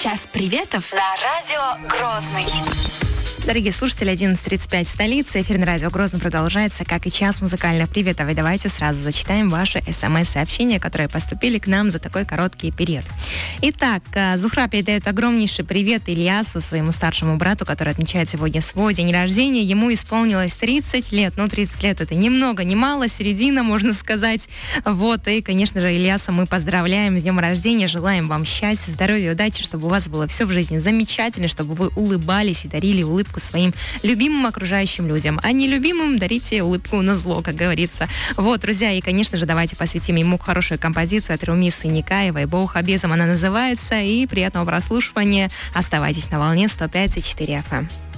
Час приветов на радио Грозный. Дорогие слушатели, 11:35 столица. Эфир на радио Грозный продолжается, как и час музыкальных приветов. И давайте сразу зачитаем ваши СМС-сообщения, которые поступили к нам за такой короткий период. Итак, Зухра передает огромнейший привет Ильясу, своему старшему брату, который отмечает сегодня свой день рождения. Ему исполнилось 30 лет. 30 лет это ни много, ни мало, середина, можно сказать. Вот, и, конечно же, Ильяса мы поздравляем с днем рождения, желаем вам счастья, здоровья, удачи, чтобы у вас было все в жизни замечательно, чтобы вы улыбались и дарили улыбку своим любимым окружающим людям, а нелюбимым дарите улыбку назло, как говорится. Вот, друзья, и, конечно же, давайте посвятим ему хорошую композицию от Румисы Никаевой, «Бог обезом» она называется, и приятного прослушивания. Оставайтесь на волне 105,4 FM.